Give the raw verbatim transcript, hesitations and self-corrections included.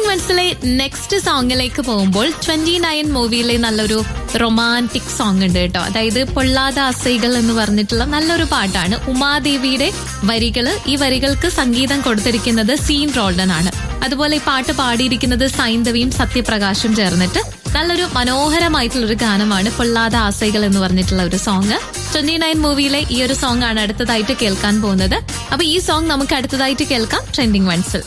വൺസിലെ next സോങ്ങിലേക്ക് പോകുമ്പോൾ twenty nine മൂവിയിലെ നല്ലൊരു റൊമാൻറ്റിക് സോങ് ഉണ്ട് കേട്ടോ. അതായത് പൊള്ളാത അസൈകൾ എന്ന് പറഞ്ഞിട്ടുള്ള നല്ലൊരു പാട്ടാണ്. ഉമാദേവിയുടെ വരികള്. ഈ വരികൾക്ക് സംഗീതം കൊടുത്തിരിക്കുന്നത് സീൻ റോൾഡൻ ആണ്. അതുപോലെ ഈ പാട്ട് പാടിയിരിക്കുന്നത് സൈന്ധവിയും സത്യപ്രകാശും ചേർന്നിട്ട് നല്ലൊരു മനോഹരമായിട്ടുള്ളൊരു ഗാനമാണ് പൊള്ളാത ആസൈകൾ എന്ന് പറഞ്ഞിട്ടുള്ള ഒരു സോങ്. ട്വന്റി നയൻ മൂവിയിലെ ഈ ഒരു സോങ് ആണ് അടുത്തതായിട്ട് കേൾക്കാൻ പോകുന്നത്. അപ്പൊ ഈ സോങ് നമുക്ക് അടുത്തതായിട്ട് കേൾക്കാം ട്രെൻഡിങ് വൺസിൽ.